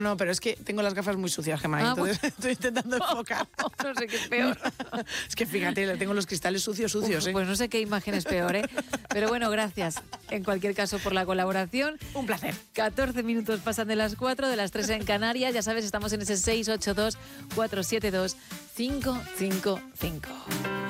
No, pero es que tengo las gafas muy sucias, Gemma, entonces estoy intentando enfocar. No sé qué es peor. Es que fíjate, tengo los cristales sucios, ¿eh? Pues no sé qué imagen es peor, ¿eh? Pero bueno, gracias en cualquier caso por la colaboración. Un placer. 14 minutos pasan de las 4, de las 3 en Canarias. Ya sabes, estamos en ese 682-472-555.